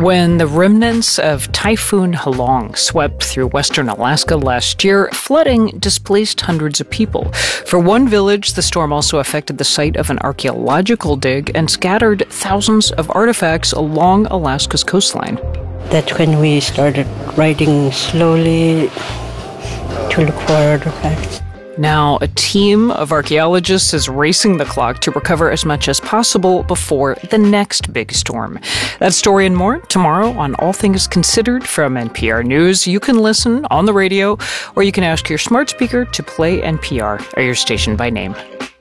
When the remnants of Typhoon Halong swept through western Alaska last year, flooding displaced hundreds of people. For one village, the storm also affected the site of an archaeological dig and scattered thousands of artifacts along Alaska's coastline. That's when we started riding slowly to look for artifacts. Now, a team of archaeologists is racing the clock to recover as much as possible before the next big storm. That story and more tomorrow on All Things Considered from NPR News. You can listen on the radio, or you can ask your smart speaker to play NPR or your station by name.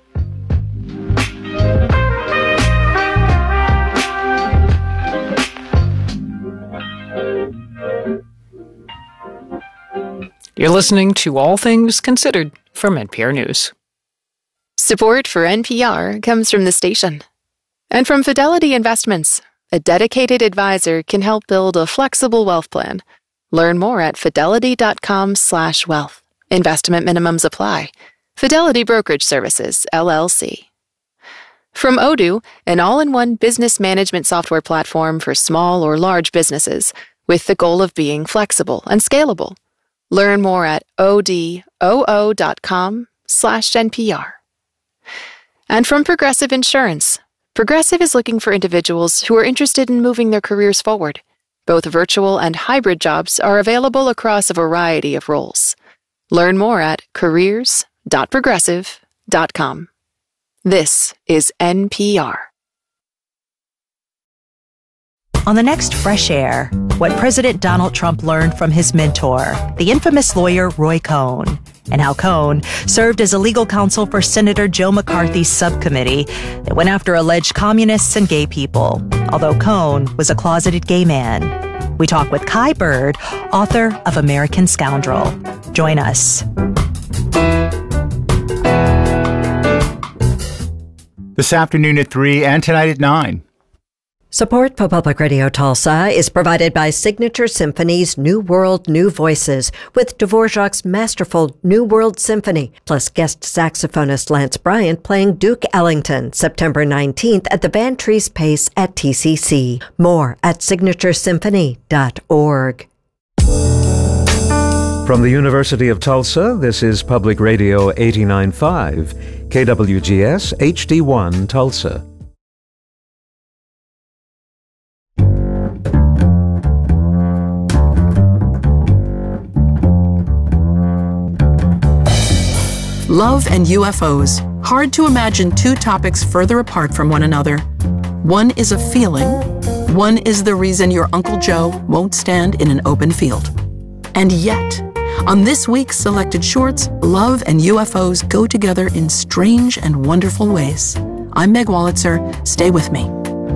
You're listening to All Things Considered from NPR News. Support for NPR comes from the station and from Fidelity Investments. A dedicated advisor can help build a flexible wealth plan. Learn more at fidelity.com/wealth. Investment minimums apply. Fidelity Brokerage Services, LLC. From Odoo, an all-in-one business management software platform for small or large businesses with the goal of being flexible and scalable. Learn more at odoo.com/NPR. And from Progressive Insurance. Progressive is looking for individuals who are interested in moving their careers forward. Both virtual and hybrid jobs are available across a variety of roles. Learn more at careers.progressive.com. This is NPR. On the next Fresh Air, what President Donald Trump learned from his mentor, the infamous lawyer Roy Cohn, and how Cohn served as a legal counsel for Senator Joe McCarthy's subcommittee that went after alleged communists and gay people, although Cohn was a closeted gay man. We talk with Kai Bird, author of American Scoundrel. Join us. This afternoon at 3 and tonight at 9. Support for Public Radio Tulsa is provided by Signature Symphony's New World, New Voices with Dvorak's masterful New World Symphony, plus guest saxophonist Lance Bryant playing Duke Ellington September 19th at the Van Treese Pace at TCC. More at signaturesymphony.org. From the University of Tulsa, this is Public Radio 89.5, KWGS HD1 Tulsa. Love and UFOs. Hard to imagine two topics further apart from one another. One is a feeling. One is the reason your Uncle Joe won't stand in an open field. And yet, on this week's Selected Shorts, love and UFOs go together in strange and wonderful ways. I'm Meg Wolitzer. Stay with me.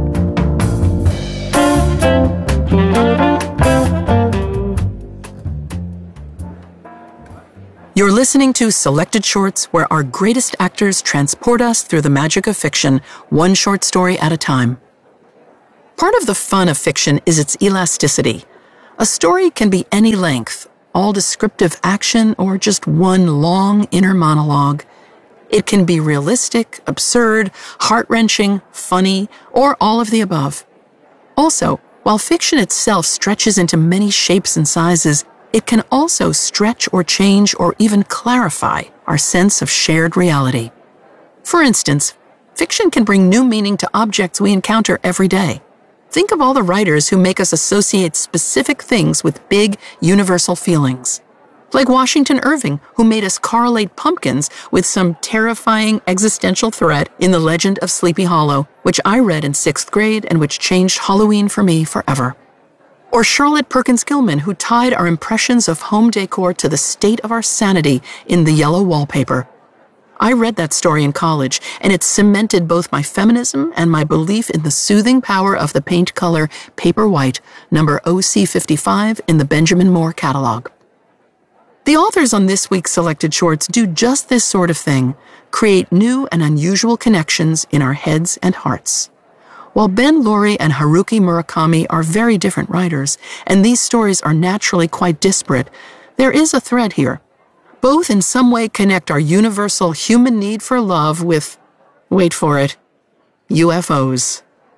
You're listening to Selected Shorts, where our greatest actors transport us through the magic of fiction, one short story at a time. Part of the fun of fiction is its elasticity. A story can be any length, all descriptive action, or just one long inner monologue. It can be realistic, absurd, heart-wrenching, funny, or all of the above. Also, while fiction itself stretches into many shapes and sizes, it can also stretch or change or even clarify our sense of shared reality. For instance, fiction can bring new meaning to objects we encounter every day. Think of all the writers who make us associate specific things with big, universal feelings. Like Washington Irving, who made us correlate pumpkins with some terrifying existential threat in The Legend of Sleepy Hollow, which I read in 6th grade and which changed Halloween for me forever. Or Charlotte Perkins Gilman, who tied our impressions of home decor to the state of our sanity in The Yellow Wallpaper. I read that story in college, and it cemented both my feminism and my belief in the soothing power of the paint color Paper White, number OC55 in the Benjamin Moore catalog. The authors on this week's Selected Shorts do just this sort of thing, create new and unusual connections in our heads and hearts. While Ben Laurie and Haruki Murakami are very different writers, and these stories are naturally quite disparate, there is a thread here. Both in some way connect our universal human need for love with, wait for it, UFOs.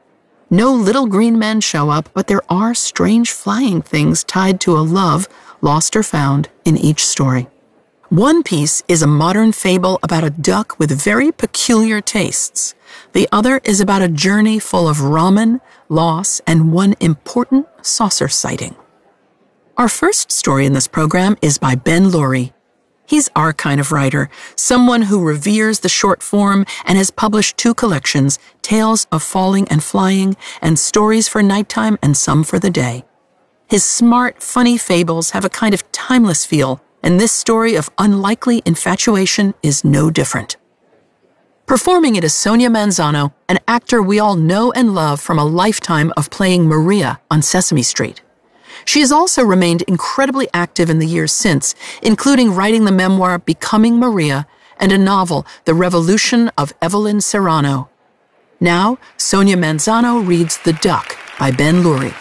No little green men show up, but there are strange flying things tied to a love, lost or found, in each story. One piece is a modern fable about a duck with very peculiar tastes. The other is about a journey full of ramen, loss, and one important saucer sighting. Our first story in this program is by Ben Lurie. He's our kind of writer, someone who reveres the short form and has published 2 collections, Tales of Falling and Flying and Stories for Nighttime and Some for the Day. His smart, funny fables have a kind of timeless feel, and this story of unlikely infatuation is no different. Performing it is Sonia Manzano, an actor we all know and love from a lifetime of playing Maria on Sesame Street. She has also remained incredibly active in the years since, including writing the memoir Becoming Maria and a novel, The Revolution of Evelyn Serrano. Now, Sonia Manzano reads The Duck by Ben Lurie.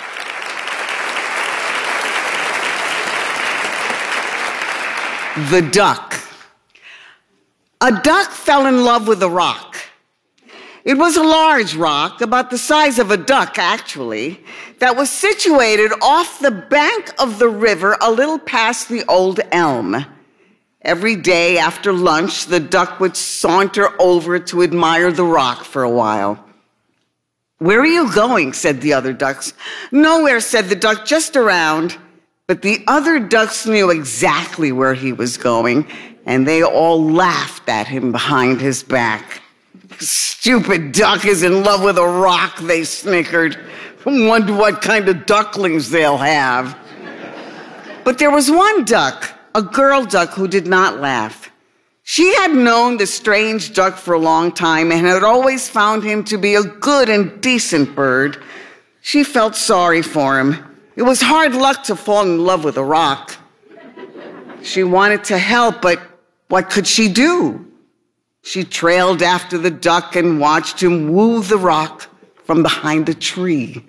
The Duck. A duck fell in love with a rock. It was a large rock, about the size of a duck, actually, that was situated off the bank of the river a little past the old elm. Every day after lunch, the duck would saunter over to admire the rock for a while. "Where are you going?" said the other ducks. "Nowhere," said the duck, "just around." But the other ducks knew exactly where he was going, and they all laughed at him behind his back. "Stupid duck is in love with a rock," they snickered. "Wonder what kind of ducklings they'll have." But there was one duck, a girl duck, who did not laugh. She had known the strange duck for a long time and had always found him to be a good and decent bird. She felt sorry for him. It was hard luck to fall in love with a rock. She wanted to help, but what could she do? She trailed after the duck and watched him woo the rock from behind a tree.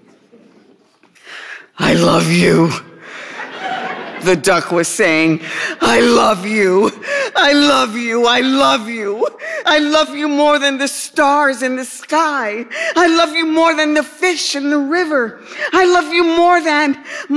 "I love you," the duck was saying. "I love you. I love you. I love you. I love you more than the stars in the sky. I love you more than the fish in the river. I love you more than.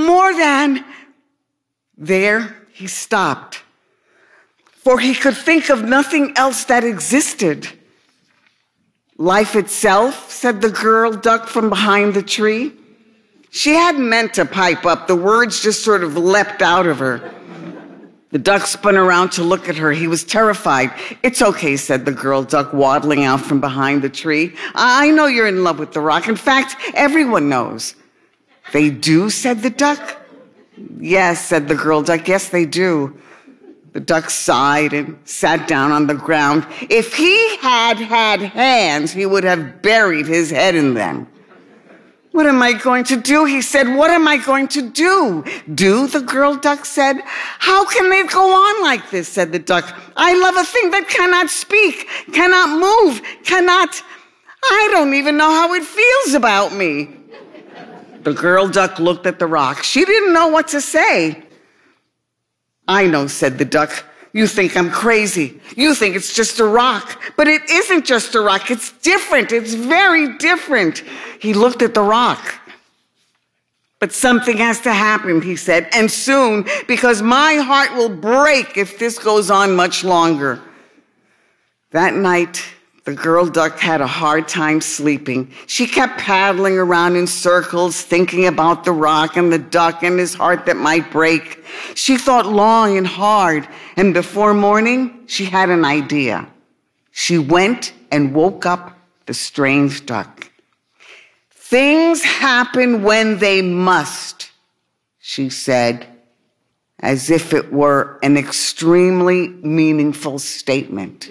There he stopped, for he could think of nothing else that existed. "Life itself," said the girl duck from behind the tree. She hadn't meant to pipe up. The words just sort of leapt out of her. The duck spun around to look at her. He was terrified. "It's okay," said the girl duck, waddling out from behind the tree. "I know you're in love with the rock. In fact, everyone knows." "They do?" said the duck. "Yes," said the girl duck. "Yes, they do." The duck sighed and sat down on the ground. If he had had hands, he would have buried his head in them. "What am I going to do?" he said. "What am I going to do?" "Do?" the girl duck said. "How can it go on like this?" said the duck. "I love a thing that cannot speak, cannot move, I don't even know how it feels about me." The girl duck looked at the rock. She didn't know what to say. "I know," said the duck. "You think I'm crazy. You think it's just a rock. But it isn't just a rock. It's different. It's very different." He looked at the rock. "But something has to happen," he said, "and soon, because my heart will break if this goes on much longer." That night, the girl duck had a hard time sleeping. She kept paddling around in circles, thinking about the rock and the duck and his heart that might break. She thought long and hard, and before morning, she had an idea. She went and woke up the strange duck. "Things happen when they must," she said, as if it were an extremely meaningful statement.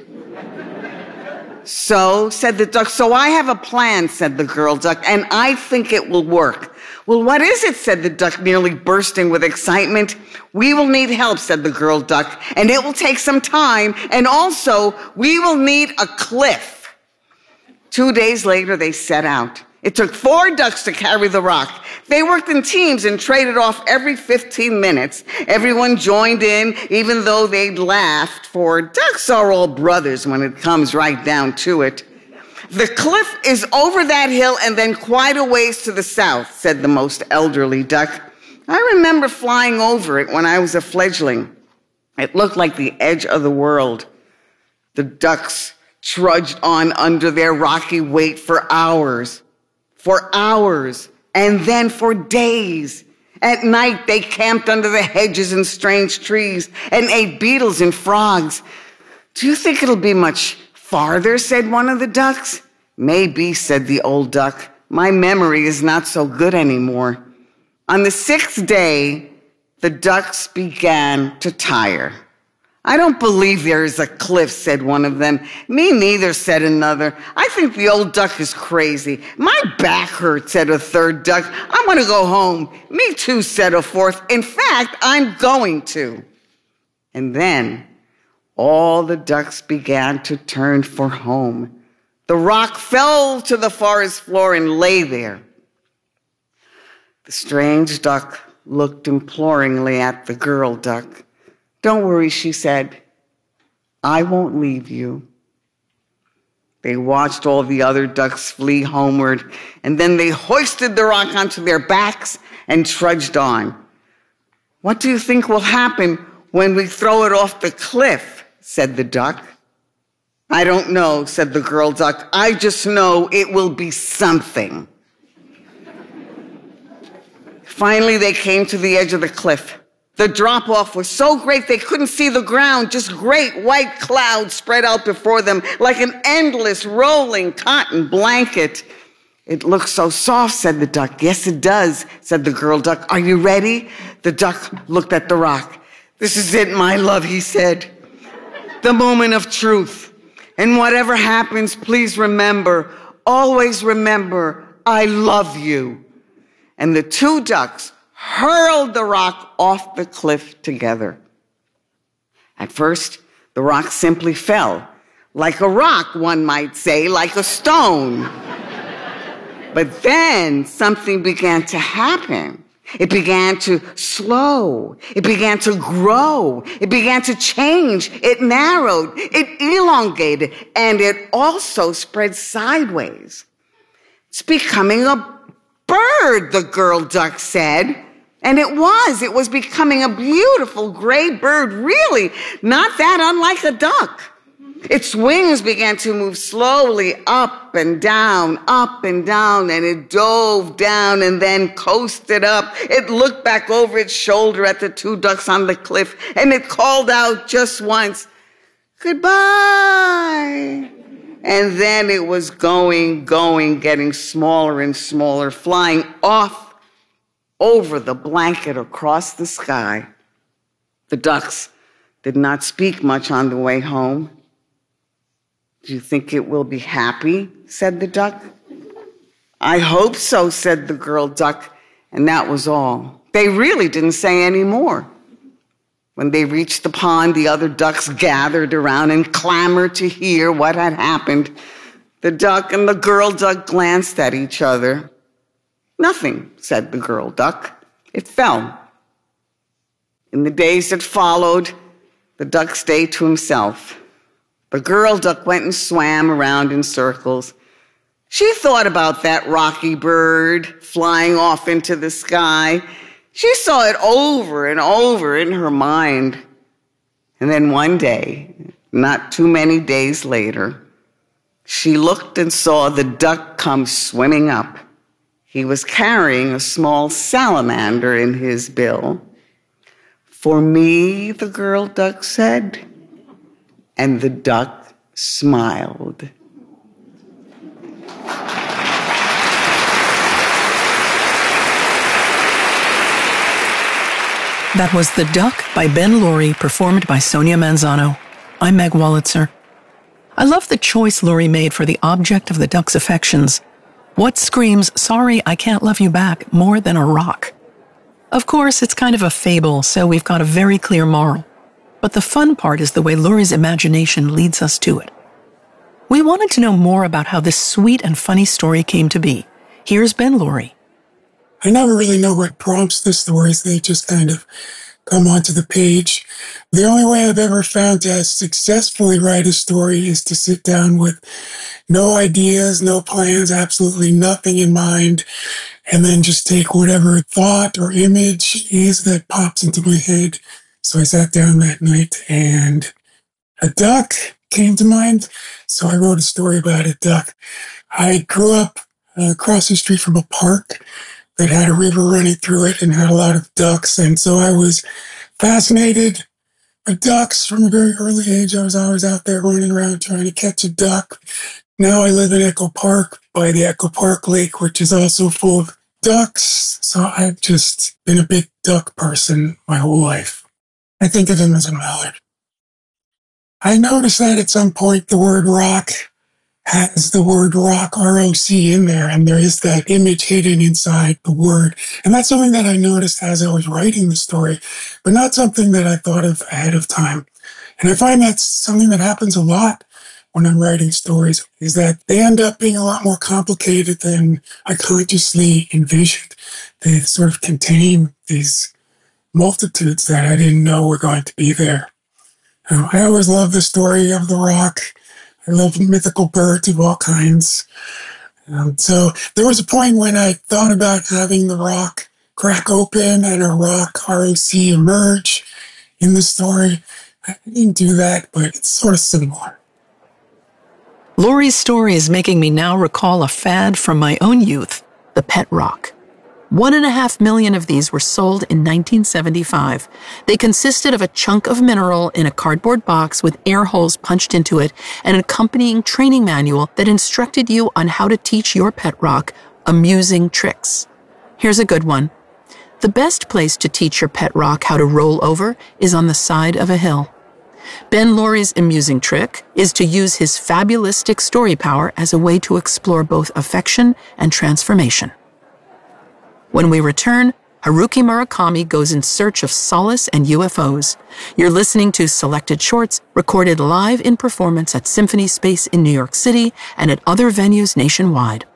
"So," said the duck, "so I have a plan," said the girl duck, "and I think it will work." "Well, what is it?" said the duck, nearly bursting with excitement. "We will need help," said the girl duck, "and it will take some time, and also we will need a cliff." 2 days later, they set out. It took 4 ducks to carry the rock. They worked in teams and traded off every 15 minutes. Everyone joined in, even though they'd laughed, for ducks are all brothers when it comes right down to it. The cliff is over that hill and then quite a ways to the south, said the most elderly duck. I remember flying over it when I was a fledgling. It looked like the edge of the world. The ducks trudged on under their rocky weight for hours, and then for days. At night, they camped under the hedges and strange trees and ate beetles and frogs. Do you think it'll be much farther, said one of the ducks. Maybe, said the old duck. My memory is not so good anymore. On the 6th day, the ducks began to tire. I don't believe there is a cliff, said one of them. Me neither, said another. I think the old duck is crazy. My back hurts, said a third duck. I want to go home. Me too, said a fourth. In fact, I'm going to. And then all the ducks began to turn for home. The rock fell to the forest floor and lay there. The strange duck looked imploringly at the girl duck. Don't worry, she said. I won't leave you. They watched all the other ducks flee homeward, and then they hoisted the rock onto their backs and trudged on. What do you think will happen when we throw it off the cliff? Said the duck. I don't know, said the girl duck. I just know it will be something. Finally, they came to the edge of the cliff. The drop-off was so great they couldn't see the ground, just great white clouds spread out before them like an endless rolling cotton blanket. It looks so soft, said the duck. Yes, it does, said the girl duck. Are you ready? The duck looked at the rock. This is it, my love, he said. The moment of truth. And whatever happens, please remember, always remember, I love you. And the two ducks hurled the rock off the cliff together. At first, the rock simply fell. Like a rock, one might say, like a stone. But then something began to happen. It began to slow. It began to grow. It began to change. It narrowed. It elongated. And it also spread sideways. It's becoming a bird, the girl duck said. And it was becoming a beautiful gray bird, really, not that unlike a duck. Its wings began to move slowly up and down, and it dove down and then coasted up. It looked back over its shoulder at the two ducks on the cliff, and it called out just once, goodbye. And then it was going, getting smaller and smaller, flying off over the blanket across the sky. The ducks did not speak much on the way home. Do you think it will be happy? Said the duck. I hope so, said the girl duck, and that was all. They really didn't say any more. When they reached the pond, the other ducks gathered around and clamored to hear what had happened. The duck and the girl duck glanced at each other. Nothing, said the girl duck. It fell. In the days that followed, the duck stayed to himself. The girl duck went and swam around in circles. She thought about that rocky bird flying off into the sky. She saw it over and over in her mind. And then one day, not too many days later, she looked and saw the duck come swimming up. He was carrying a small salamander in his bill. For me, the girl duck said, and the duck smiled. That was The Duck by Ben Laurie, performed by Sonia Manzano. I'm Meg Wolitzer. I love the choice Laurie made for the object of the duck's affections. What screams, sorry, I can't love you back, more than a rock? Of course, it's kind of a fable, so we've got a very clear moral. But the fun part is the way Laurie's imagination leads us to it. We wanted to know more about how this sweet and funny story came to be. Here's Ben Laurie. I never really know what prompts the stories. They just kind of come onto the page. The only way I've ever found to successfully write a story is to sit down with no ideas, no plans, absolutely nothing in mind, and then just take whatever thought or image is that pops into my head. So I sat down that night and a duck came to mind. So I wrote a story about a duck. I grew up across the street from a park that had a river running through it and had a lot of ducks. And so I was fascinated with ducks from a very early age. I was always out there running around trying to catch a duck. Now I live in Echo Park by the Echo Park Lake, which is also full of ducks. So I've just been a big duck person my whole life. I think of him as a mallard. I noticed that at some point the word rock has the word rock, R-O-C, in there, and there is that image hidden inside the word. And that's something that I noticed as I was writing the story, but not something that I thought of ahead of time. And I find that's something that happens a lot when I'm writing stories, is that they end up being a lot more complicated than I consciously envisioned. They sort of contain these multitudes that I didn't know were going to be there. I always love the story of the rock. I love mythical birds of all kinds. So there was a point when I thought about having the rock crack open and a rock, R-O-C, emerge in the story. I didn't do that, but it's sort of similar. Lori's story is making me now recall a fad from my own youth, the pet rock. 1.5 million of these were sold in 1975. They consisted of a chunk of mineral in a cardboard box with air holes punched into it and an accompanying training manual that instructed you on how to teach your pet rock amusing tricks. Here's a good one. The best place to teach your pet rock how to roll over is on the side of a hill. Ben Lorey's amusing trick is to use his fabulistic story power as a way to explore both affection and transformation. When we return, Haruki Murakami goes in search of solace and UFOs. You're listening to Selected Shorts recorded live in performance at Symphony Space in New York City and at other venues nationwide.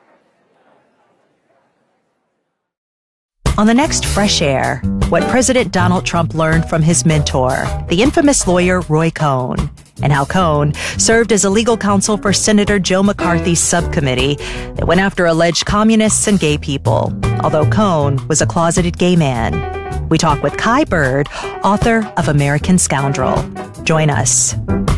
On the next Fresh Air, what President Donald Trump learned from his mentor, the infamous lawyer Roy Cohn, and how Cohn served as a legal counsel for Senator Joe McCarthy's subcommittee that went after alleged communists and gay people, although Cohn was a closeted gay man. We talk with Kai Bird, author of American Scoundrel. Join us.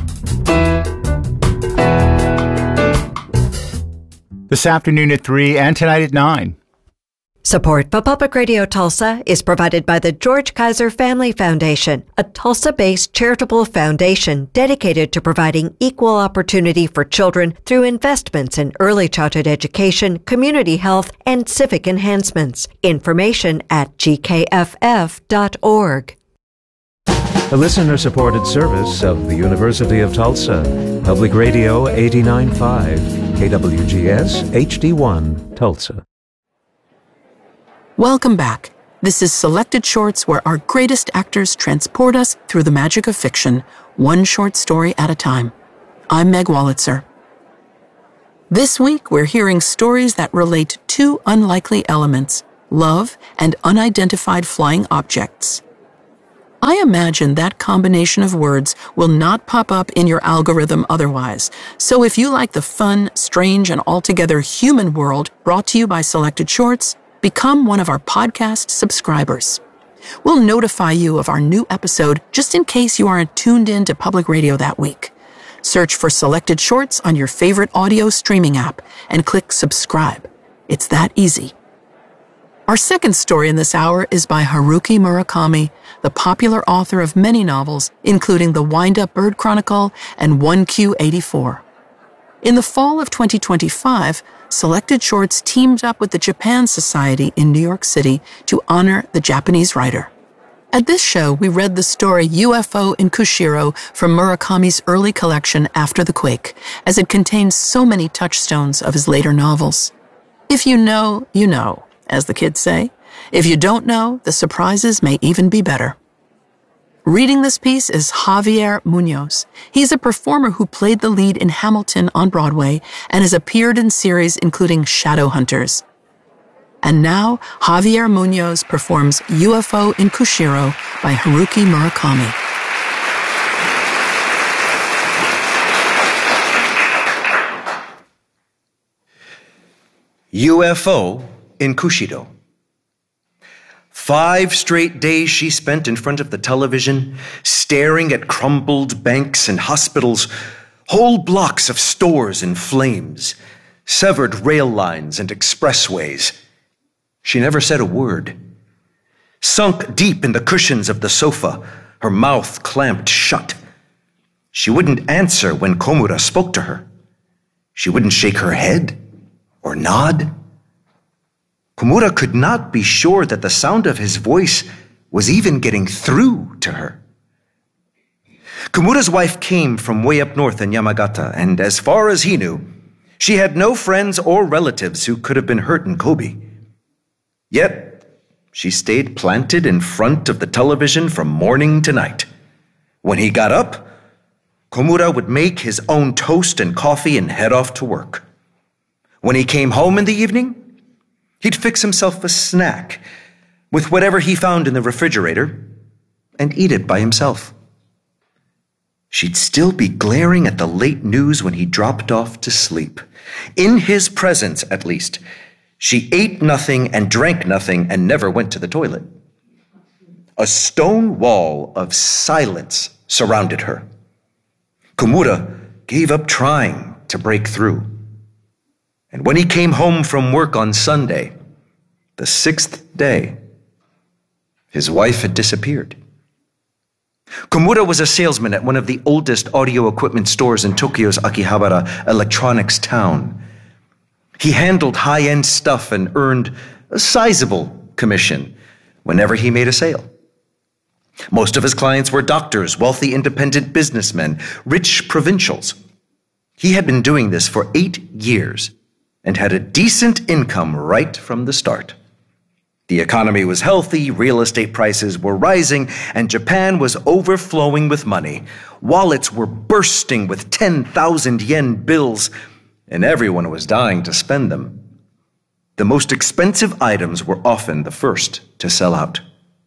This afternoon at 3 and tonight at 9. Support for Public Radio Tulsa is provided by the George Kaiser Family Foundation, a Tulsa-based charitable foundation dedicated to providing equal opportunity for children through investments in early childhood education, community health, and civic enhancements. Information at gkff.org. A listener-supported service of the University of Tulsa. Public Radio 89.5, KWGS HD1, Tulsa. Welcome back. This is Selected Shorts, where our greatest actors transport us through the magic of fiction, one short story at a time. I'm Meg Wolitzer. This week, we're hearing stories that relate two unlikely elements, love and unidentified flying objects. I imagine that combination of words will not pop up in your algorithm otherwise. So if you like the fun, strange, and altogether human world brought to you by Selected Shorts, become one of our podcast subscribers. We'll notify you of our new episode just in case you aren't tuned in to public radio that week. Search for Selected Shorts on your favorite audio streaming app and click subscribe. It's that easy. Our second story in this hour is by Haruki Murakami, the popular author of many novels, including The Wind-Up Bird Chronicle and 1Q84. In the fall of 2025, Selected Shorts teamed up with the Japan Society in New York City to honor the Japanese writer. At this show, we read the story UFO in Kushiro from Murakami's early collection After the Quake, as it contains so many touchstones of his later novels. If you know, you know, as the kids say. If you don't know, the surprises may even be better. Reading this piece is Javier Munoz. He's a performer who played the lead in Hamilton on Broadway and has appeared in series including Shadowhunters. And now, Javier Munoz performs UFO in Kushiro by Haruki Murakami. UFO in Kushido. 5 straight days she spent in front of the television, staring at crumbled banks and hospitals, whole blocks of stores in flames, severed rail lines and expressways. She never said a word. Sunk deep in the cushions of the sofa, her mouth clamped shut. She wouldn't answer when Komura spoke to her. She wouldn't shake her head or nod. Komura could not be sure that the sound of his voice was even getting through to her. Komura's wife came from way up north in Yamagata, and as far as he knew, she had no friends or relatives who could have been hurt in Kobe. Yet, she stayed planted in front of the television from morning to night. When he got up, Komura would make his own toast and coffee and head off to work. When he came home in the evening, he'd fix himself a snack with whatever he found in the refrigerator and eat it by himself. She'd still be glaring at the late news when he dropped off to sleep. In his presence, at least, she ate nothing and drank nothing and never went to the toilet. A stone wall of silence surrounded her. Komura gave up trying to break through. And when he came home from work on Sunday, the 6th day, his wife had disappeared. Komura was a salesman at one of the oldest audio equipment stores in Tokyo's Akihabara electronics town. He handled high-end stuff and earned a sizable commission whenever he made a sale. Most of his clients were doctors, wealthy independent businessmen, rich provincials. He had been doing this for 8 years and had a decent income right from the start. The economy was healthy, real estate prices were rising, and Japan was overflowing with money. Wallets were bursting with 10,000 yen bills, and everyone was dying to spend them. The most expensive items were often the first to sell out.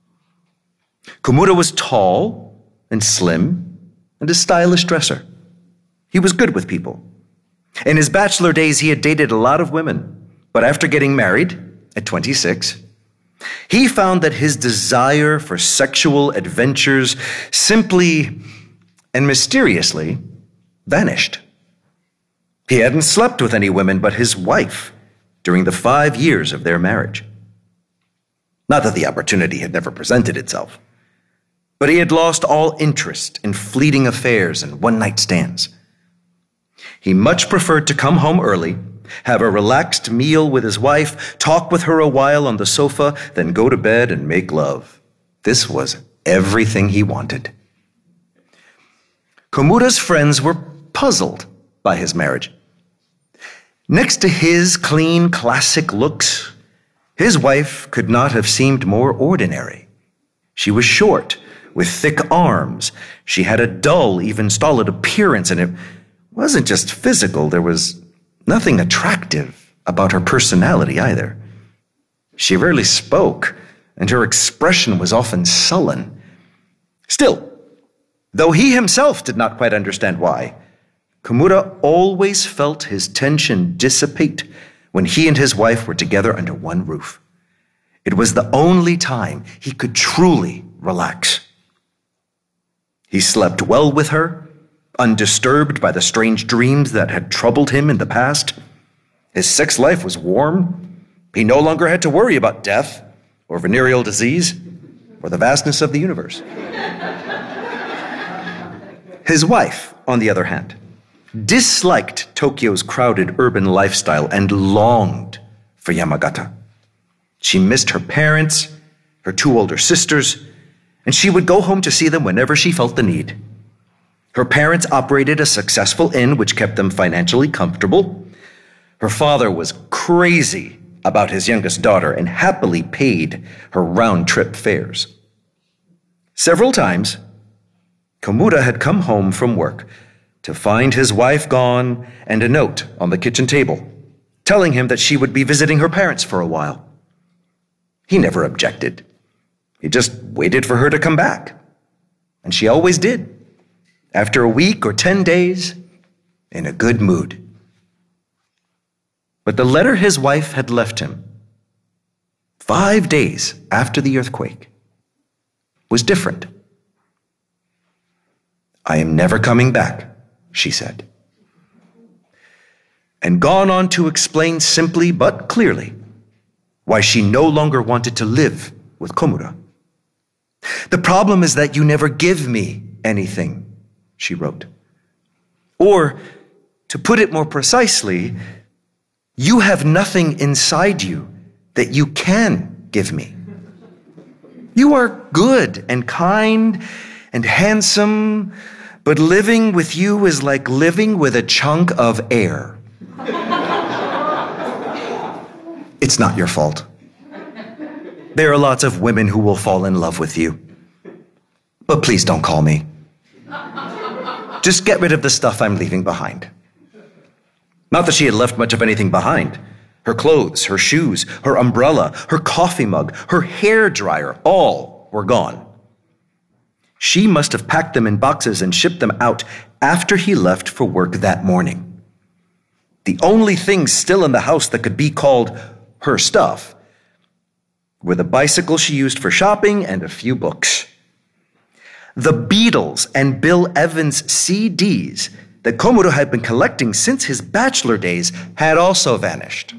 Komura was tall and slim and a stylish dresser. He was good with people. In his bachelor days, he had dated a lot of women, but after getting married at 26, he found that his desire for sexual adventures simply and mysteriously vanished. He hadn't slept with any women but his wife during the 5 years of their marriage. Not that the opportunity had never presented itself, but he had lost all interest in fleeting affairs and one-night stands. He much preferred to come home early, have a relaxed meal with his wife, talk with her a while on the sofa, then go to bed and make love. This was everything he wanted. Komura's friends were puzzled by his marriage. Next to his clean, classic looks, his wife could not have seemed more ordinary. She was short, with thick arms. She had a dull, even stolid appearance, and it wasn't just physical. There was nothing attractive about her personality either. She rarely spoke, and her expression was often sullen. Still, though he himself did not quite understand why, Komura always felt his tension dissipate when he and his wife were together under one roof. It was the only time he could truly relax. He slept well with her, undisturbed by the strange dreams that had troubled him in the past. His sex life was warm. He no longer had to worry about death or venereal disease or the vastness of the universe. His wife, on the other hand, disliked Tokyo's crowded urban lifestyle and longed for Yamagata. She missed her parents, her 2 older sisters, and she would go home to see them whenever she felt the need. Her parents operated a successful inn which kept them financially comfortable. Her father was crazy about his youngest daughter and happily paid her round-trip fares. Several times, Komura had come home from work to find his wife gone and a note on the kitchen table telling him that she would be visiting her parents for a while. He never objected. He just waited for her to come back. And she always did. After a week or 10 days, in a good mood. But the letter his wife had left him 5 days after the earthquake was different. "I am never coming back," she said, and gone on to explain simply but clearly why she no longer wanted to live with Komura. "The problem is that you never give me anything," she wrote. Or, to put it more precisely, you have nothing inside you that you can give me. You are good and kind and handsome, but living with you is like living with a chunk of air. It's not your fault. There are lots of women who will fall in love with you. But please don't call me. Just get rid of the stuff I'm leaving behind." Not that she had left much of anything behind. Her clothes, her shoes, her umbrella, her coffee mug, her hair dryer, all were gone. She must have packed them in boxes and shipped them out after he left for work that morning. The only things still in the house that could be called her stuff were the bicycle she used for shopping and a few books. The Beatles and Bill Evans CDs that Komura had been collecting since his bachelor days had also vanished.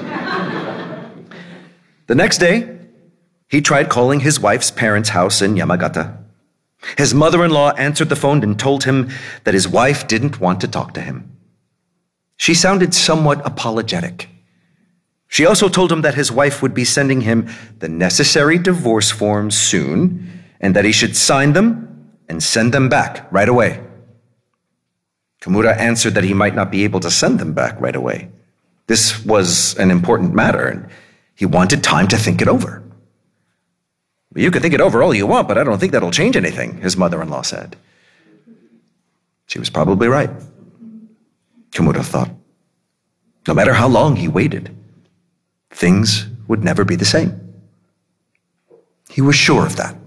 The next day, he tried calling his wife's parents' house in Yamagata. His mother-in-law answered the phone and told him that his wife didn't want to talk to him. She sounded somewhat apologetic. She also told him that his wife would be sending him the necessary divorce forms soon, and that he should sign them and send them back right away. Komura answered that he might not be able to send them back right away. This was an important matter, and he wanted time to think it over. "You can think it over all you want, but I don't think that'll change anything," his mother-in-law said. She was probably right, Komura thought. No matter how long he waited, things would never be the same. He was sure of that.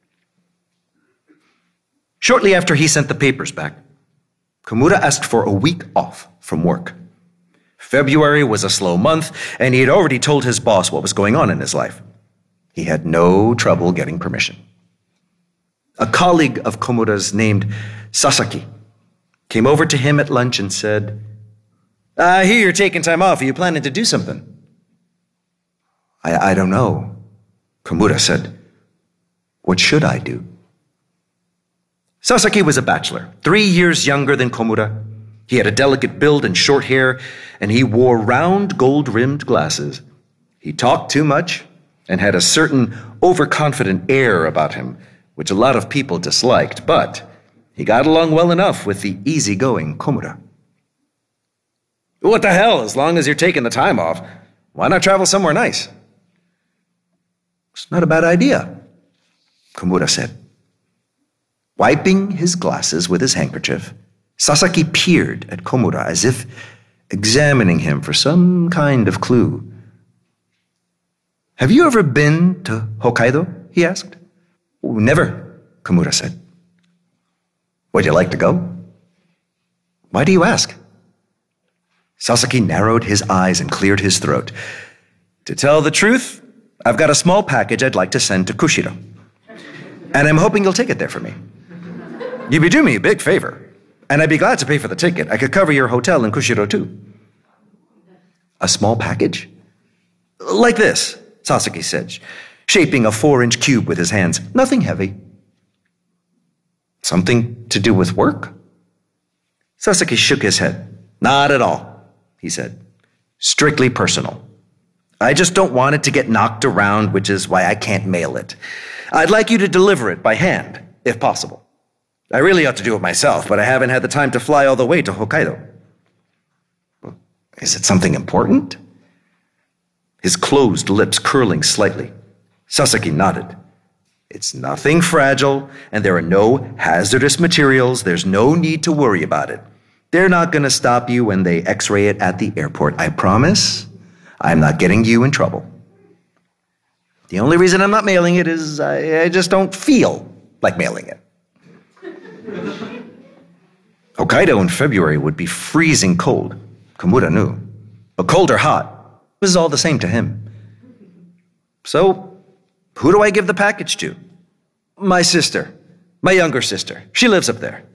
Shortly after he sent the papers back, Komura asked for a week off from work. February was a slow month, and he had already told his boss what was going on in his life. He had no trouble getting permission. A colleague of Komura's named Sasaki came over to him at lunch and said, "I hear you're taking time off. Are you planning to do something?" I don't know, Komura said. "What should I do?" Sasaki was a bachelor, 3 years younger than Komura. He had a delicate build and short hair, and he wore round gold-rimmed glasses. He talked too much and had a certain overconfident air about him, which a lot of people disliked, but he got along well enough with the easygoing Komura. "What the hell, as long as you're taking the time off, why not travel somewhere nice?" "It's not a bad idea," Komura said. Wiping his glasses with his handkerchief, Sasaki peered at Komura as if examining him for some kind of clue. "Have you ever been to Hokkaido?" he asked. "Never," Komura said. "Would you like to go?" "Why do you ask?" Sasaki narrowed his eyes and cleared his throat. "To tell the truth, I've got a small package I'd like to send to Kushiro, and I'm hoping you'll take it there for me. You'd be doing me a big favor, and I'd be glad to pay for the ticket. I could cover your hotel in Kushiro, too." "A small package?" "Like this," Sasaki said, shaping a 4-inch cube with his hands. "Nothing heavy." "Something to do with work?" Sasaki shook his head. "Not at all," he said. "Strictly personal. I just don't want it to get knocked around, which is why I can't mail it. I'd like you to deliver it by hand, if possible. I really ought to do it myself, but I haven't had the time to fly all the way to Hokkaido." "Is it something important?" His closed lips curling slightly. Sasaki nodded. "It's nothing fragile, and there are no hazardous materials. There's no need to worry about it. They're not going to stop you when they x-ray it at the airport. I promise I'm not getting you in trouble. The only reason I'm not mailing it is I just don't feel like mailing it." Hokkaido in February would be freezing cold, Komura knew. But cold or hot, it was all the same to him. So, who do I give the package to? My sister, my younger sister. She lives up there.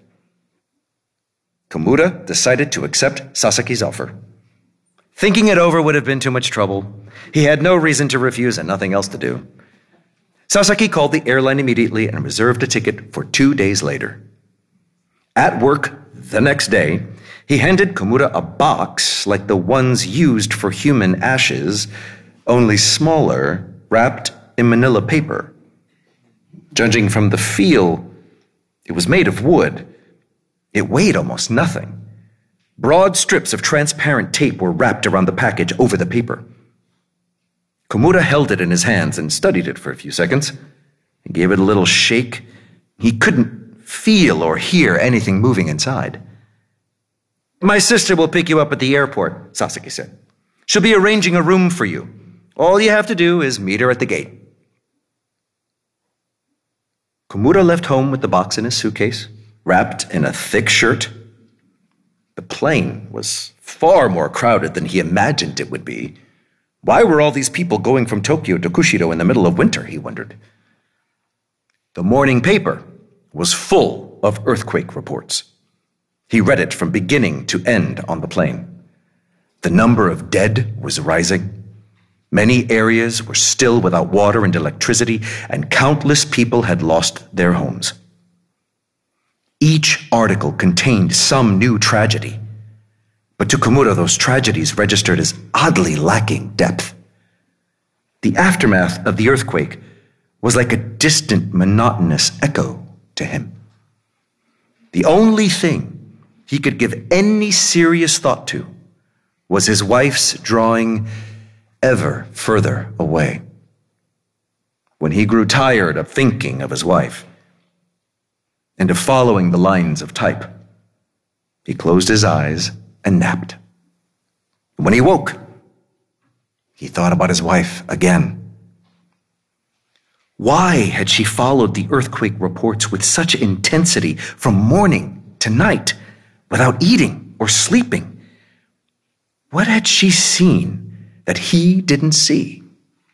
Komura decided to accept Sasaki's offer. Thinking it over would have been too much trouble. He had no reason to refuse and nothing else to do. Sasaki called the airline immediately and reserved a ticket for 2 days later. At work the next day, he handed Komura a box like the ones used for human ashes, only smaller, wrapped in manila paper. Judging from the feel, it was made of wood. It weighed almost nothing. Broad strips of transparent tape were wrapped around the package over the paper. Komura held it in his hands and studied it for a few seconds. He gave it a little shake. He couldn't feel or hear anything moving inside. My sister will pick you up at the airport, Sasaki said. She'll be arranging a room for you. All you have to do is meet her at the gate. Komura left home with the box in his suitcase, wrapped in a thick shirt. The plane was far more crowded than he imagined it would be. Why were all these people going from Tokyo to Kushiro in the middle of winter, he wondered. The morning paper was full of earthquake reports. He read it from beginning to end on the plane. The number of dead was rising. Many areas were still without water and electricity, and countless people had lost their homes. Each article contained some new tragedy, but to Komura those tragedies registered as oddly lacking depth. The aftermath of the earthquake was like a distant, monotonous echo to him. The only thing he could give any serious thought to was his wife's drawing ever further away. When he grew tired of thinking of his wife and of following the lines of type, he closed his eyes and napped. When he woke, he thought about his wife again. Why had she followed the earthquake reports with such intensity from morning to night without eating or sleeping? What had she seen that he didn't see?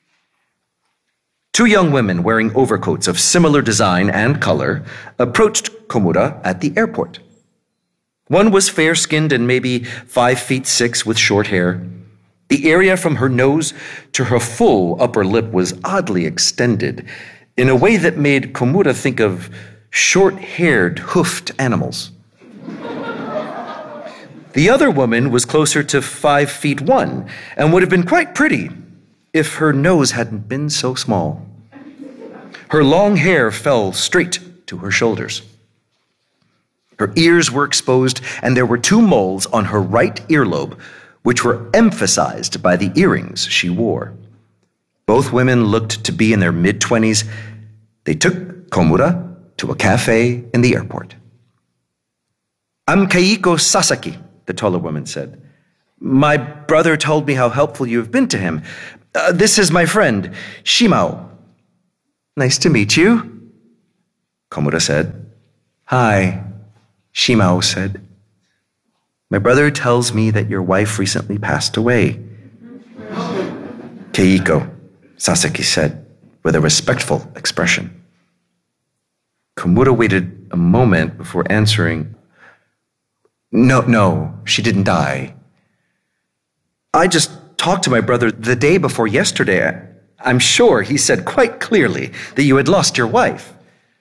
Two young women wearing overcoats of similar design and color approached Komura at the airport. One was fair-skinned and maybe 5'6" with short hair. The area from her nose to her full upper lip was oddly extended in a way that made Komura think of short-haired, hoofed animals. The other woman was closer to 5'1" and would have been quite pretty if her nose hadn't been so small. Her long hair fell straight to her shoulders. Her ears were exposed, and there were 2 moles on her right earlobe, which were emphasized by the earrings she wore. Both women looked to be in their mid-20s. They took Komura to a cafe in the airport. "I'm Keiko Sasaki," the taller woman said. "My brother told me how helpful you have been to him. This is my friend, Shimao." "Nice to meet you," Komura said. "Hi," Shimao said. "My brother tells me that your wife recently passed away." "Keiko," Sasaki said, with a respectful expression. Komura waited a moment before answering. No, she didn't die. I just talked to my brother the day before yesterday. I'm sure he said quite clearly that you had lost your wife."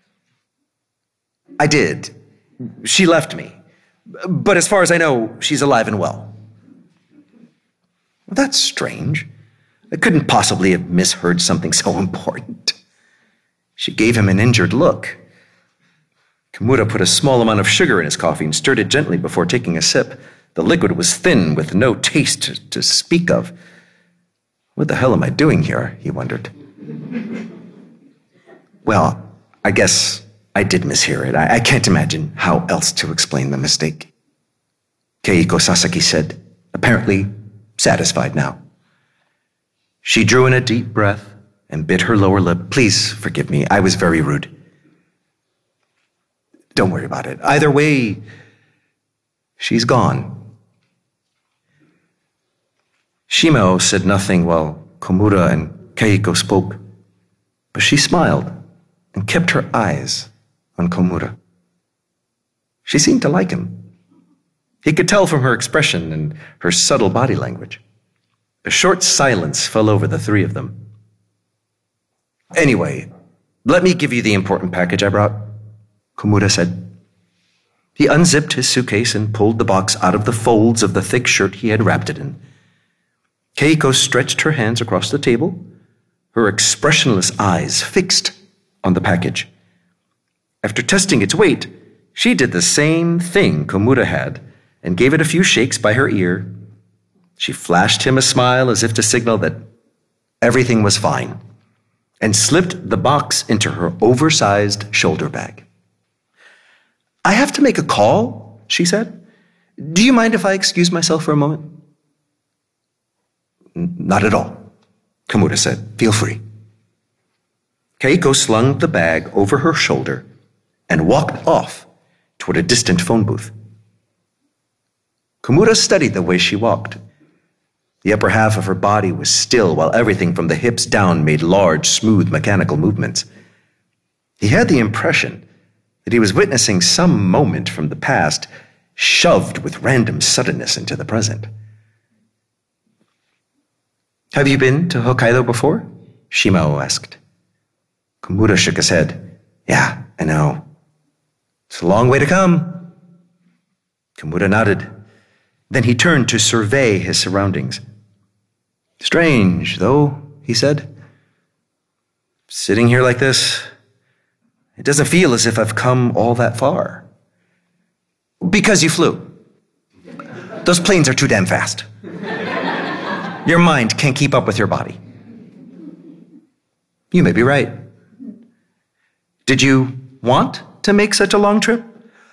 "I did. She left me. But as far as I know, she's alive and well." "Well, that's strange. I couldn't possibly have misheard something so important." She gave him an injured look. Komura put a small amount of sugar in his coffee and stirred it gently before taking a sip. The liquid was thin with no taste to speak of. What the hell am I doing here? He wondered. Well, I guess I did mishear it. I can't imagine how else to explain the mistake, Keiko Sasaki said, apparently satisfied now. She drew in a deep breath and bit her lower lip. "Please forgive me. I was very rude." "Don't worry about it. Either way, she's gone." Shimao said nothing while Komura and Keiko spoke, but she smiled and kept her eyes on Komura. She seemed to like him. He could tell from her expression and her subtle body language. A short silence fell over the three of them. Anyway, let me give you the important package I brought, Komura said. He unzipped his suitcase and pulled the box out of the folds of the thick shirt he had wrapped it in. Keiko stretched her hands across the table, her expressionless eyes fixed on the package. After testing its weight, she did the same thing Komura had and gave it a few shakes by her ear. She flashed him a smile as if to signal that everything was fine and slipped the box into her oversized shoulder bag. I have to make a call, she said. Do you mind if I excuse myself for a moment? Not at all, Komura said. Feel free. Keiko slung the bag over her shoulder and walked off toward a distant phone booth. Komura studied the way she walked. The upper half of her body was still while everything from the hips down made large, smooth mechanical movements. He had the impression that he was witnessing some moment from the past shoved with random suddenness into the present. Have you been to Hokkaido before? Shimao asked. Komura shook his head. Yeah, I know. It's a long way to come. Komura nodded. Then he turned to survey his surroundings. Strange, though, he said. Sitting here like this, it doesn't feel as if I've come all that far. Because you flew. Those planes are too damn fast. Your mind can't keep up with your body. You may be right. Did you want to make such a long trip?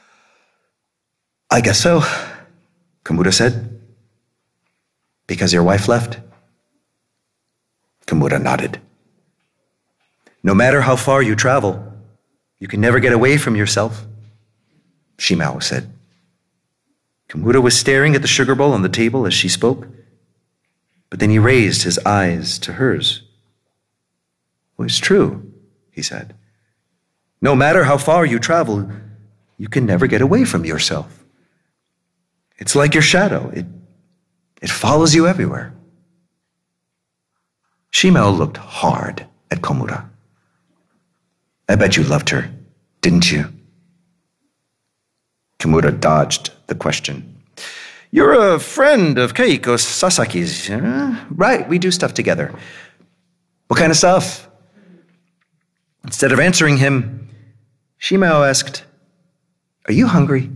I guess so, Komura said. Because your wife left? Komura nodded. No matter how far you travel, you can never get away from yourself, Shimao said. Komura was staring at the sugar bowl on the table as she spoke, but then he raised his eyes to hers. Well, it's true, he said. No matter how far you travel, you can never get away from yourself. It's like your shadow. It follows you everywhere. Shimao looked hard at Komura. I bet you loved her, didn't you? Komura dodged the question. You're a friend of Keiko Sasaki's, right? We do stuff together. What kind of stuff? Instead of answering him, Shimao asked, Are you hungry?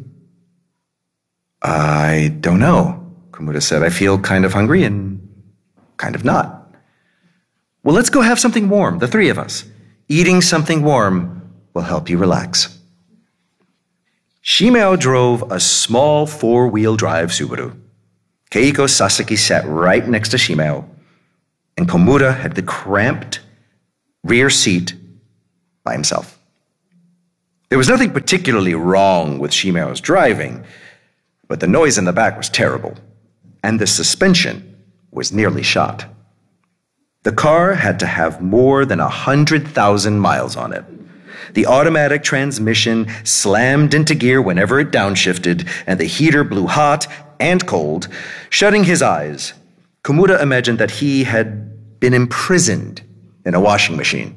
I don't know, Komura said. I feel kind of hungry and kind of not. Well, let's go have something warm, the three of us. Eating something warm will help you relax. Shimao drove a small four-wheel drive Subaru. Keiko Sasaki sat right next to Shimao, and Komura had the cramped rear seat by himself. There was nothing particularly wrong with Shimao's driving, but the noise in the back was terrible, and the suspension was nearly shot. The car had to have more than 100,000 miles on it. The automatic transmission slammed into gear whenever it downshifted, and the heater blew hot and cold. Shutting his eyes, Komura imagined that he had been imprisoned in a washing machine.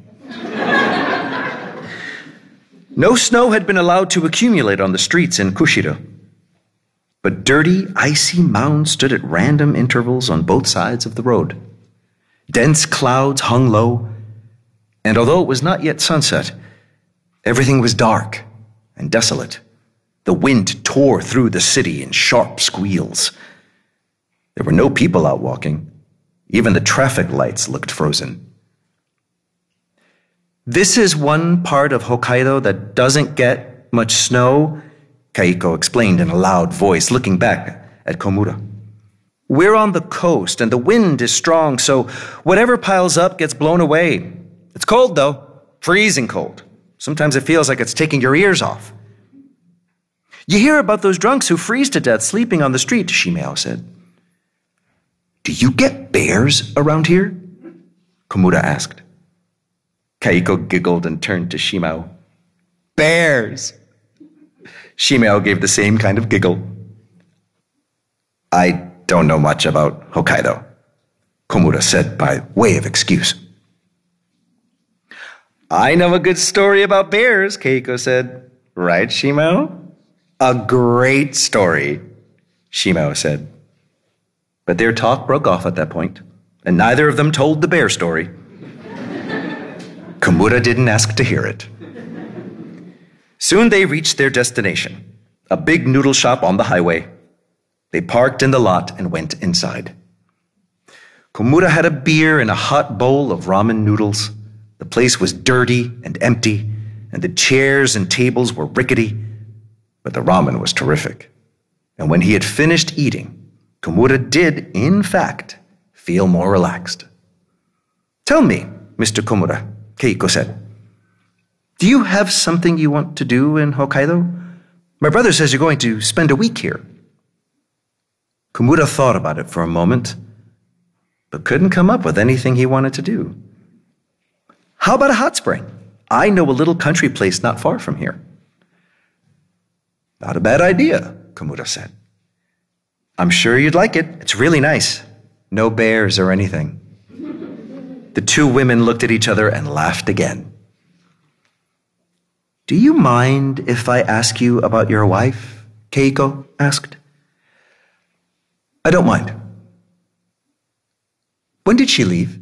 No snow had been allowed to accumulate on the streets in Kushiro, but dirty, icy mounds stood at random intervals on both sides of the road. Dense clouds hung low, and although it was not yet sunset, everything was dark and desolate. The wind tore through the city in sharp squeals. There were no people out walking. Even the traffic lights looked frozen. This is one part of Hokkaido that doesn't get much snow, Keiko explained in a loud voice, looking back at Komura. We're on the coast, and the wind is strong, so whatever piles up gets blown away. It's cold, though. Freezing cold. Sometimes it feels like it's taking your ears off. You hear about those drunks who freeze to death sleeping on the street, Shimao said. Do you get bears around here? Komura asked. Keiko giggled and turned to Shimao. Bears! Shimao gave the same kind of giggle. I don't know much about Hokkaido, Komura said by way of excuse. I know a good story about bears, Keiko said. Right, Shimao? A great story, Shimao said. But their talk broke off at that point, and neither of them told the bear story. Komura didn't ask to hear it. Soon they reached their destination, a big noodle shop on the highway. They parked in the lot and went inside. Komura had a beer and a hot bowl of ramen noodles. The place was dirty and empty, and the chairs and tables were rickety, but the ramen was terrific. And when he had finished eating, Komura did, in fact, feel more relaxed. Tell me, Mr. Komura, Keiko said, do you have something you want to do in Hokkaido? My brother says you're going to spend a week here. Komura thought about it for a moment, but couldn't come up with anything he wanted to do. How about a hot spring? I know a little country place not far from here. Not a bad idea, Komura said. I'm sure you'd like it. It's really nice. No bears or anything. The two women looked at each other and laughed again. Do you mind if I ask you about your wife? Keiko asked. I don't mind. When did she leave?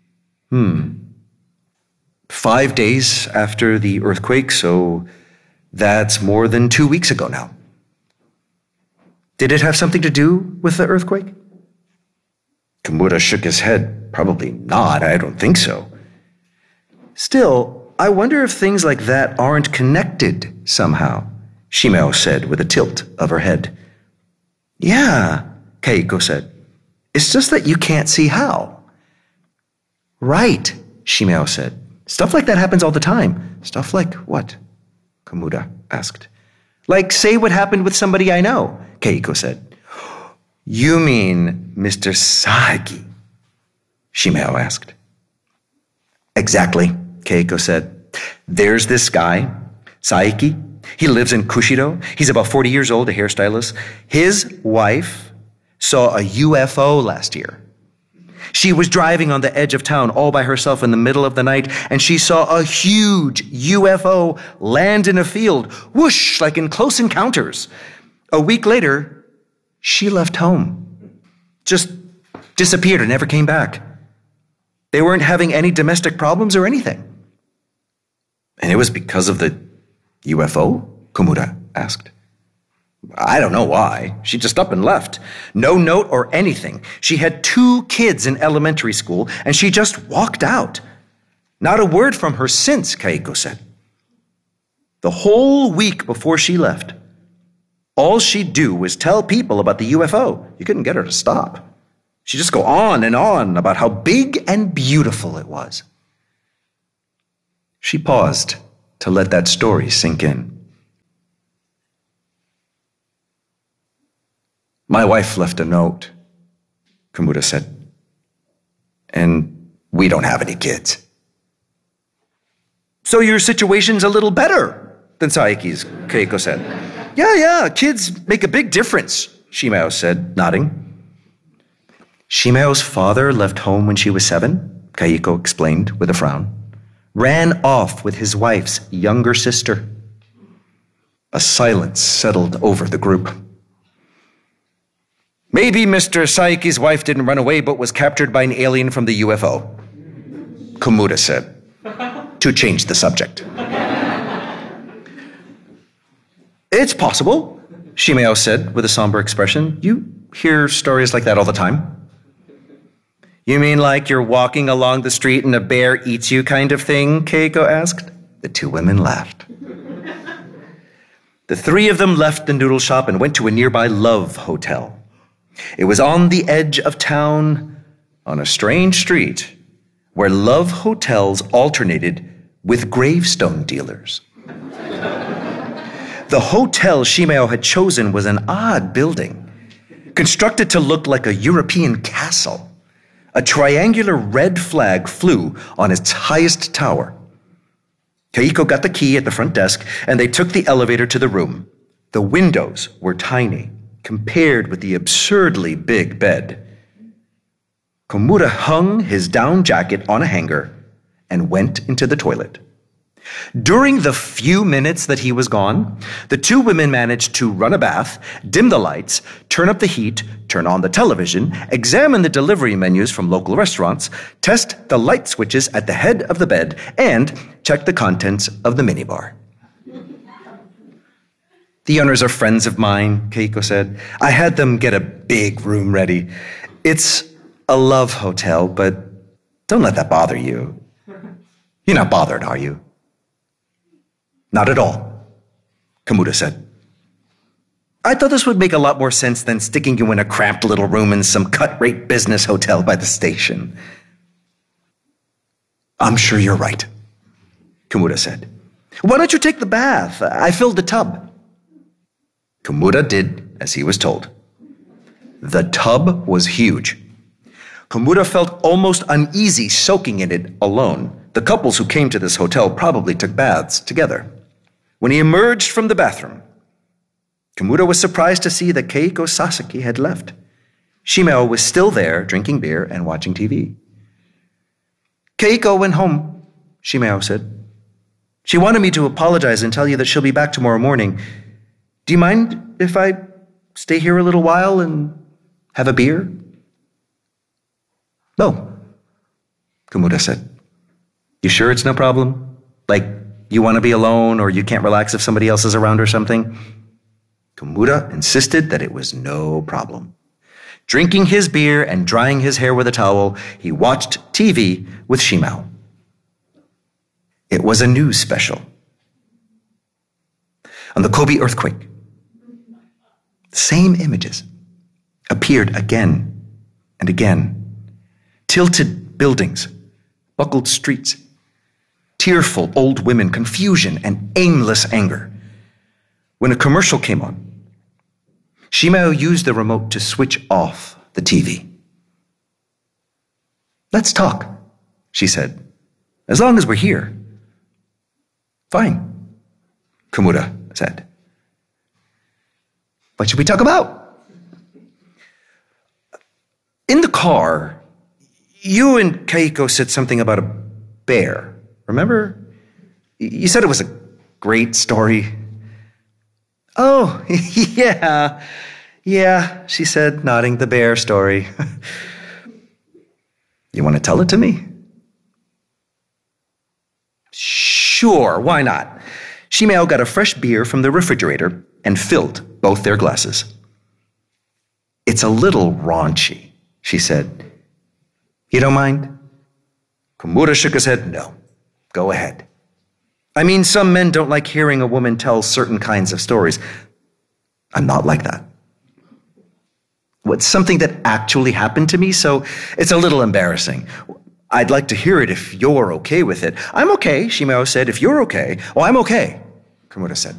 5 days after the earthquake, so that's more than 2 weeks ago now. Did it have something to do with the earthquake? Komura shook his head. Probably not, I don't think so. Still, I wonder if things like that aren't connected somehow, Shimao said with a tilt of her head. Yeah, Keiko said. It's just that you can't see how. Right, Shimao said. Stuff like that happens all the time. Stuff like what? Komura asked. Like, say what happened with somebody I know, Keiko said. You mean Mr. Saeki? Shimao asked. Exactly, Keiko said. There's this guy, Saeki. He lives in Kushido. He's about 40 years old, a hairstylist. His wife saw a UFO last year. She was driving on the edge of town all by herself in the middle of the night, and she saw a huge UFO land in a field, whoosh, like in Close Encounters. A week later, she left home. Just disappeared and never came back. They weren't having any domestic problems or anything. And it was because of the UFO? Komura asked. I don't know why. She just up and left. No note or anything. She had 2 kids in elementary school, and she just walked out. Not a word from her since, Keiko said. The whole week before she left, all she'd do was tell people about the UFO. You couldn't get her to stop. She'd just go on and on about how big and beautiful it was. She paused to let that story sink in. My wife left a note, Komura said. And we don't have any kids. So your situation's a little better than Saeki's, Keiko said. Yeah, kids make a big difference, Shimao said, nodding. Shimao's father left home when she was 7, Keiko explained with a frown. Ran off with his wife's younger sister. A silence settled over the group. Maybe Mr. Saeki's wife didn't run away but was captured by an alien from the UFO, Komura said, to change the subject. It's possible, Shimao said with a somber expression. You hear stories like that all the time. You mean like you're walking along the street and a bear eats you kind of thing? Keiko asked. The 2 women laughed. The 3 of them left the noodle shop and went to a nearby Love Hotel. It was on the edge of town, on a strange street, where Love Hotels alternated with gravestone dealers. The hotel Shimao had chosen was an odd building, constructed to look like a European castle. A triangular red flag flew on its highest tower. Keiko got the key at the front desk, and they took the elevator to the room. The windows were tiny compared with the absurdly big bed. Komura hung his down jacket on a hanger and went into the toilet. During the few minutes that he was gone, the two women managed to run a bath, dim the lights, turn up the heat, turn on the television, examine the delivery menus from local restaurants, test the light switches at the head of the bed, and check the contents of the minibar. The owners are friends of mine, Keiko said. I had them get a big room ready. It's a love hotel, but don't let that bother you. You're not bothered, are you? Not at all, Komura said. I thought this would make a lot more sense than sticking you in a cramped little room in some cut-rate business hotel by the station. I'm sure you're right, Komura said. Why don't you take the bath? I filled the tub. Komura did as he was told. The tub was huge. Komura felt almost uneasy soaking in it alone. The couples who came to this hotel probably took baths together. When he emerged from the bathroom, Komura was surprised to see that Keiko Sasaki had left. Shimao was still there, drinking beer and watching TV. Keiko went home, Shimao said. She wanted me to apologize and tell you that she'll be back tomorrow morning. Do you mind if I stay here a little while and have a beer? No, Komura said. You sure it's no problem? Like, you want to be alone or you can't relax if somebody else is around or something? Komura insisted that it was no problem. Drinking his beer and drying his hair with a towel, he watched TV with Shimao. It was a news special on the Kobe earthquake. The same images appeared again and again. Tilted buildings, buckled streets, tearful old women, confusion and aimless anger. When a commercial came on, Shimao used the remote to switch off the TV. Let's talk, she said, as long as we're here. Fine, Komura said. What should we talk about? In the car, you and Keiko said something about a bear. Remember? You said it was a great story. Oh, yeah, she said, nodding, the bear story. You want to tell it to me? Sure, why not? Shimao got a fresh beer from the refrigerator and filled both their glasses. It's a little raunchy, she said. You don't mind? Komura shook his head. No, go ahead. I mean, some men don't like hearing a woman tell certain kinds of stories. I'm not like that. It's something that actually happened to me, so it's a little embarrassing. I'd like to hear it if you're okay with it. I'm okay, Shimao said. If you're okay. Oh, I'm okay, Komura said.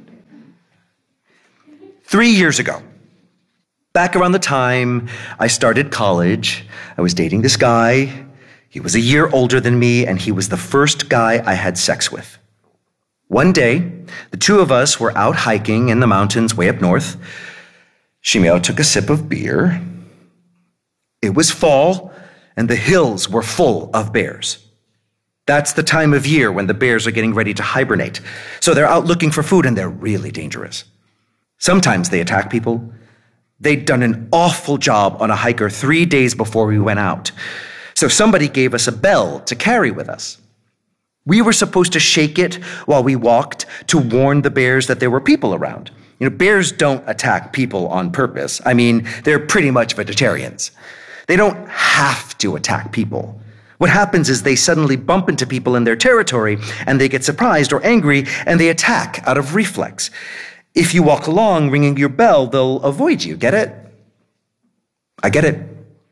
3 years ago, back around the time I started college, I was dating this guy. He was a year older than me, and he was the first guy I had sex with. One day, the two of us were out hiking in the mountains way up north. Shimao took a sip of beer. It was fall, and the hills were full of bears. That's the time of year when the bears are getting ready to hibernate. So they're out looking for food, and they're really dangerous. Sometimes they attack people. They'd done an awful job on a hiker 3 days before we went out. So somebody gave us a bell to carry with us. We were supposed to shake it while we walked to warn the bears that there were people around. You know, bears don't attack people on purpose. I mean, they're pretty much vegetarians. They don't have to attack people. What happens is they suddenly bump into people in their territory and they get surprised or angry and they attack out of reflex. If you walk along ringing your bell, they'll avoid you. Get it? I get it.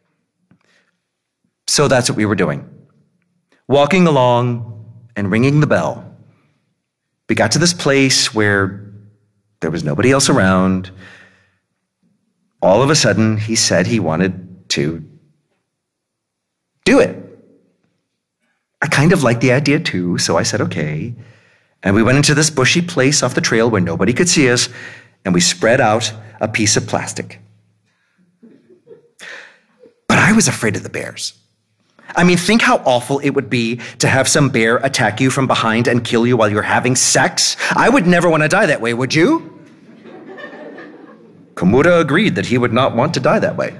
So that's what we were doing. Walking along and ringing the bell. We got to this place where there was nobody else around. All of a sudden, he said he wanted to do it. I kind of liked the idea too, so I said, okay. And we went into this bushy place off the trail where nobody could see us, and we spread out a piece of plastic. But I was afraid of the bears. I mean, think how awful it would be to have some bear attack you from behind and kill you while you're having sex. I would never want to die that way, would you? Komura agreed that he would not want to die that way.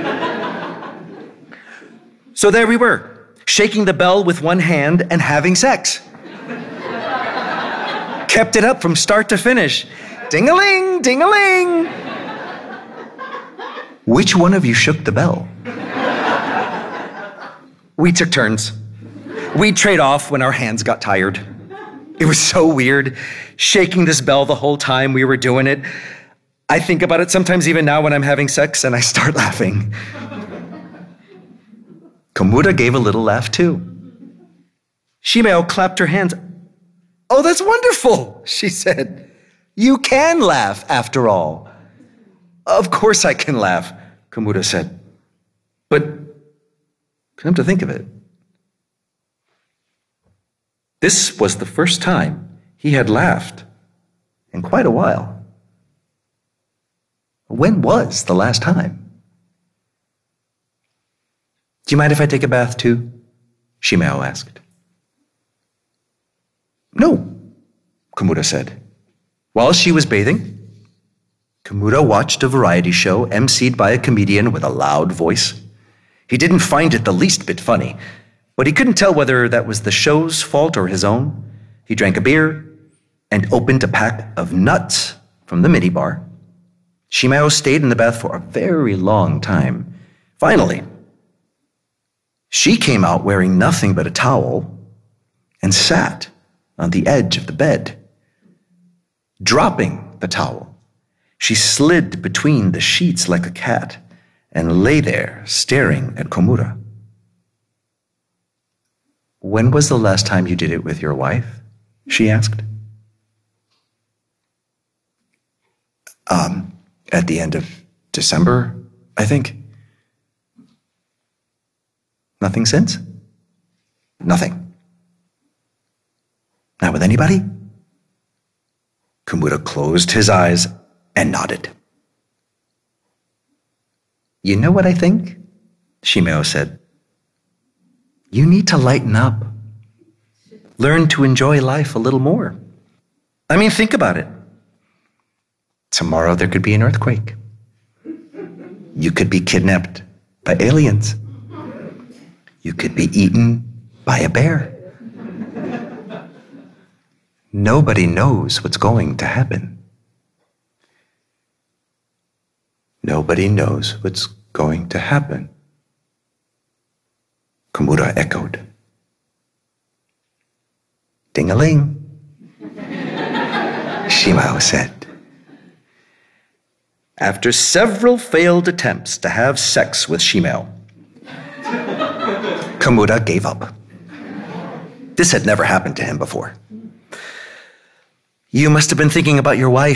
So there we were, shaking the bell with one hand and having sex. Kept it up from start to finish. Ding-a-ling, ding-a-ling. Which one of you shook the bell? We took turns. We'd trade off when our hands got tired. It was so weird, shaking this bell the whole time we were doing it. I think about it sometimes even now when I'm having sex, and I start laughing. Komura gave a little laugh too. Shimeo clapped her hands. Oh, that's wonderful, she said. You can laugh, after all. Of course I can laugh, Komura said. But come to think of it, this was the first time he had laughed in quite a while. When was the last time? Do you mind if I take a bath too? Shimeo asked. No, Komura said. While she was bathing, Komura watched a variety show emceed by a comedian with a loud voice. He didn't find it the least bit funny, but he couldn't tell whether that was the show's fault or his own. He drank a beer and opened a pack of nuts from the minibar. Shimeo stayed in the bath for a very long time. Finally, she came out wearing nothing but a towel and sat on the edge of the bed. Dropping the towel, she slid between the sheets like a cat and lay there staring at Komura. When was the last time you did it with your wife? She asked. At the end of December, I think. Nothing since? Nothing. Not with anybody? Komura closed his eyes and nodded. You know what I think? Shimeo said. You need to lighten up. Learn to enjoy life a little more. I mean, think about it. Tomorrow there could be an earthquake. You could be kidnapped by aliens. You could be eaten by a bear. Nobody knows what's going to happen. Nobody knows what's going to happen, Komura echoed. Ding-a-ling, Shimeo said. After several failed attempts to have sex with Shimeo, Komura gave up. This had never happened to him before. You must have been thinking about your wife